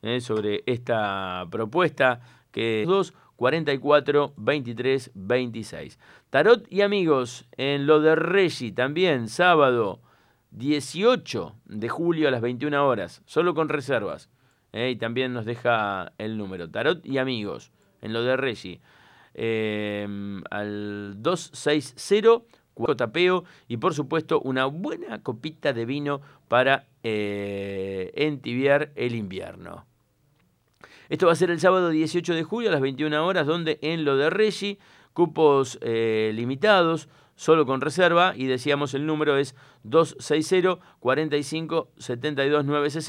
sobre esta propuesta que es 2 44 23 26. Tarot y amigos en lo de Reggi también, sábado 18 de julio a las 21 horas, solo con reservas. Y también nos deja el número. Tarot y amigos en lo de Reggi. Al 260 tapeo y por supuesto una buena copita de vino para entibiar el invierno. Esto va a ser el sábado 18 de julio a las 21 horas, donde en lo de Reggi, cupos limitados, solo con reserva, y decíamos el número es 260 45 72 960.